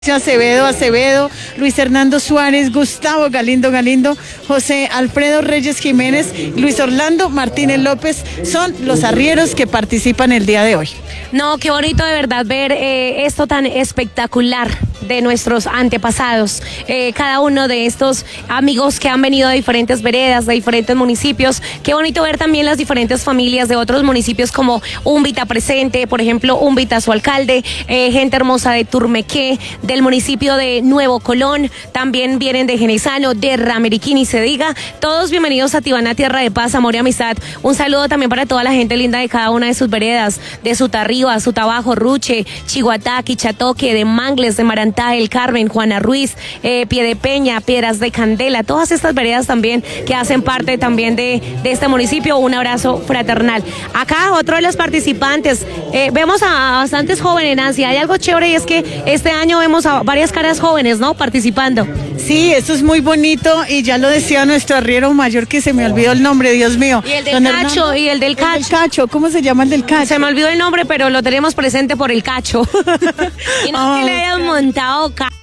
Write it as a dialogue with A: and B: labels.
A: Acevedo, Luis Hernando Suárez, Gustavo Galindo, José Alfredo Reyes Jiménez, Luis Orlando Martínez López son los arrieros que participan el día de hoy.
B: No, qué bonito de verdad ver esto tan espectacular de nuestros antepasados, cada uno de estos amigos que han venido de diferentes veredas, de diferentes municipios. Qué bonito ver también las diferentes familias de otros municipios como Úmbita presente, por ejemplo, Úmbita su alcalde, gente hermosa de Turmequé, del municipio de Nuevo Colón, también vienen de Genesano, de Rameriquín y se diga, todos bienvenidos a Tibana, tierra de paz, amor y amistad. Un saludo también para toda la gente linda de cada una de sus veredas, de Sutarriba, Sutabajo, Ruche, Chihuatá, Quichatoque, de Mangles, de Marantá, El Carmen, Juana Ruiz, Piedepeña, Piedras de Candela, todas estas veredas también que hacen parte también de este municipio. Un abrazo fraternal. Acá otro de los participantes, vemos a bastantes jóvenes, Nancy. Hay algo chévere y es que este año vemos a varias caras jóvenes, ¿no?, participando.
A: Sí, esto es muy bonito y ya lo decía nuestro arriero mayor que se me olvidó el nombre, Dios mío.
B: Y el del Cacho, y el del Cacho.
A: El Cacho, ¿cómo se llama el del Cacho?
B: Se me olvidó el nombre, pero lo tenemos presente por el Cacho. Y no es que le hayan montado